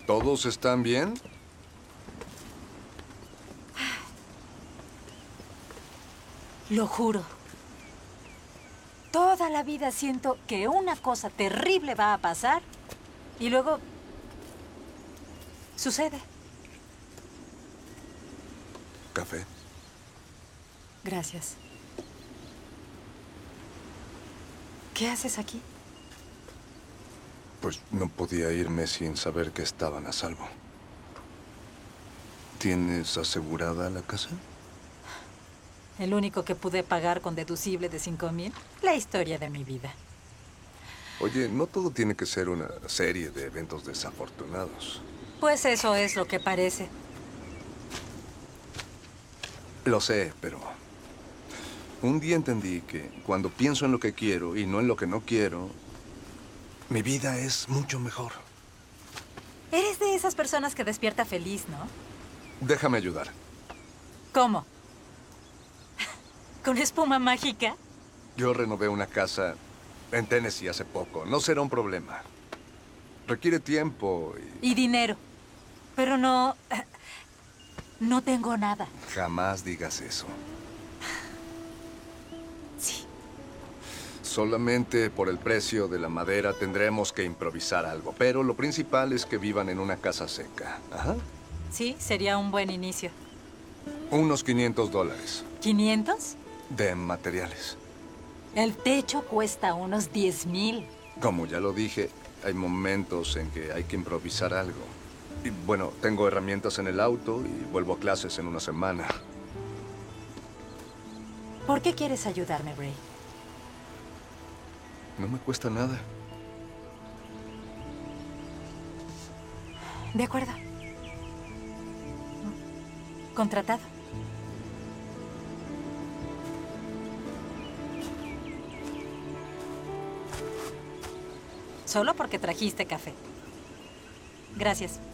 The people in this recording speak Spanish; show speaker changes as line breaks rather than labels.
¿Todos están bien?
Lo juro. Toda la vida siento que una cosa terrible va a pasar y luego sucede.
¿Café?
Gracias. ¿Qué haces aquí?
Pues no podía irme sin saber que estaban a salvo. ¿Tienes asegurada la casa?
El único que pude pagar con deducible de 5,000. La historia de mi vida.
Oye, no todo tiene que ser una serie de eventos desafortunados.
Pues eso es lo que parece.
Lo sé, pero un día entendí que cuando pienso en lo que quiero y no en lo que no quiero, mi vida es mucho mejor.
Eres de esas personas que despierta feliz, ¿no?
Déjame ayudar.
¿Cómo? ¿Con espuma mágica?
Yo renové una casa en Tennessee hace poco. No será un problema. Requiere tiempo y
Y dinero. Pero no... No tengo nada.
jamás digas eso.
Sí.
Solamente por el precio de la madera tendremos que improvisar algo. Pero lo principal es que vivan en una casa seca. Ajá.
Sí, sería un buen inicio.
Unos $500
¿500?
de materiales.
El techo cuesta unos 10,000.
Como ya lo dije, hay momentos en que hay que improvisar algo. Y bueno, tengo herramientas en el auto y vuelvo a clases en una semana.
¿Por qué quieres ayudarme, Ray?
No me cuesta nada.
De acuerdo. Contratado. Solo porque trajiste café. Gracias.